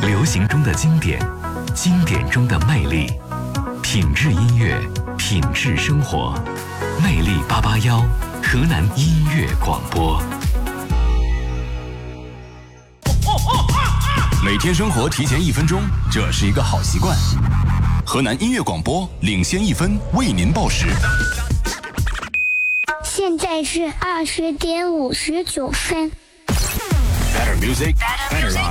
流行中的经典，经典中的魅力，品质音乐，品质生活，魅力881，河南音乐广播。 每天生活提前1分钟，这是一个好习惯。河南音乐广播领先1分，为您报时。 现在是20点59分。 Better music, better life.